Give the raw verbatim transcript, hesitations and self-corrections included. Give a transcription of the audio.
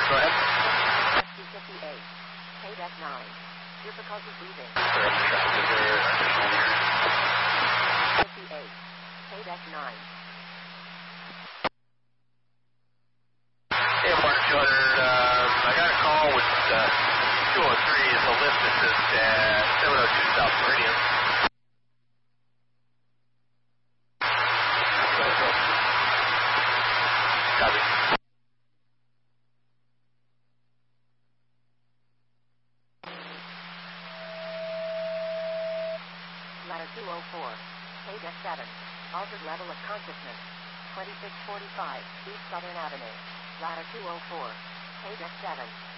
Go ahead. two fifty-eight. K deck nine. Difficulty breathing. fifty-eight. K deck nine. Hey, Mark two hundred. Uh, I got a call with uh, two oh three. It's a lift assist at seven oh two South Meridian. Copy. Ladder two oh four. K deck seven. Altered level of consciousness. twenty-six forty-five East Southern Avenue. Ladder two oh four. K deck seven.